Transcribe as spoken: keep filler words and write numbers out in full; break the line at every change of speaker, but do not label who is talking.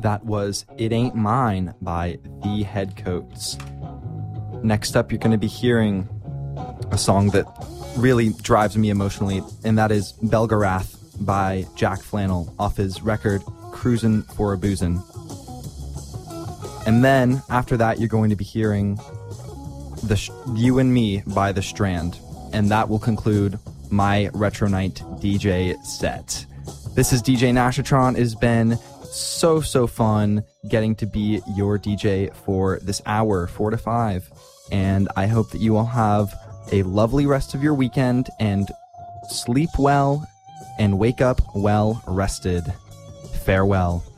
That was It Ain't Mine by The Headcoats. Next up, you're going to be hearing a song that really drives me emotionally, and that is Belgarath by Jack Flannel off his record Cruisin' for a Boozin'. And then, after that, you're going to be hearing the Sh- You and Me by The Strand, and that will conclude my Retro Night D J set. This is D J Nashatron. It has been so, so fun getting to be your D J for this hour, four to five. And I hope that you all have a lovely rest of your weekend and sleep well and wake up well rested. Farewell.